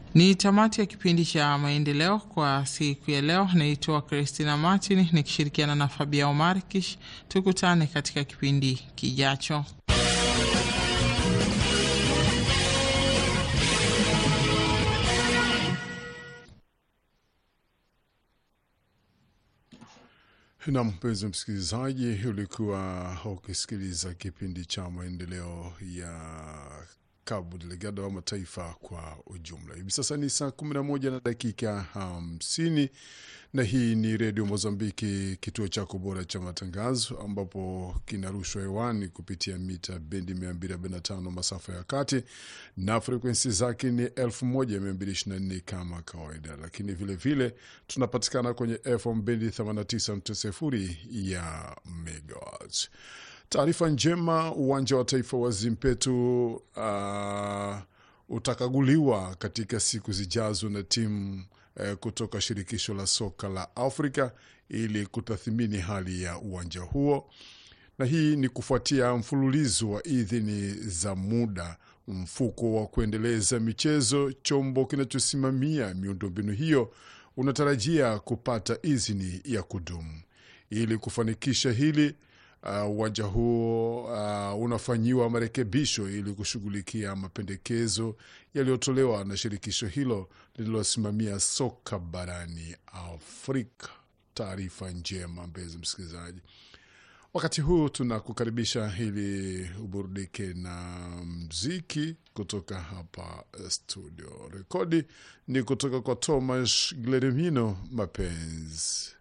Ni tamati ya kipindi cha maendeleo kwa siku ya leo. Naitwa Christina Martin nikishirikiana na Fabia Omarkish. Tukutane katika kipindi kijacho. Na mpenzi msikilizaji, ulikuwa ukisikiliza kipindi cha maendeleo ya Cabo Delgado wa mataifa kwa ujumla. Hivi sasa ni saa 11 na dakika 50 na hii ni Radio Mozambiki, kituo chako bora cha matangazo ambapo kinarushwa hewani kupitia mita bendi 245 masafa ya kati na frequency zake ni 1224 kama kawaida, lakini vile vile tunapatikana kwenye FM bendi 89.0 ya megahertz. Taarifa njema, uwanja wa taifa wa Zimpetu utakaguliwa katika siku zijazo na timu kutoka shirikisho la soka la Afrika ili kutathmini hali ya uwanja huo, na hii ni kufuatia mfululizo wa idhini za muda. Mfuko wa kuendeleza michezo, chombo kinachosimamia miundombinu hiyo, unatarajia kupata idhini ya kudumu. Ili kufanikisha hili, uwanja huo unafanyiwa marekebisho ili kushughulikia mapendekezo yaliyotolewa na shirikisho hilo lililosimamia soka barani Afrika. Taarifa njema mpenzi msikilizaji. Wakati huu tunakukaribisha ili uburudike na mziki kutoka hapa studio. Rekodi ni kutoka kwa Thomas Gledemino, Mapenzi.